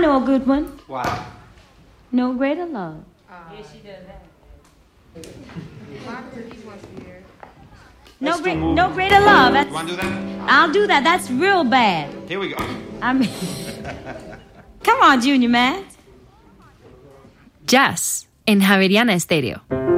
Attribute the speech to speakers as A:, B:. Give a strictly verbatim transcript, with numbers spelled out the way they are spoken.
A: know a good one.
B: What?
A: No Greater Love.
C: Uh, yeah, she does that.
A: No, great, no Greater Love. That's,
B: You want to do that?
A: I'll do that. That's real bad.
B: Here we go.
A: I mean, come on, Junior man.
D: Jazz en Javeriana Estéreo.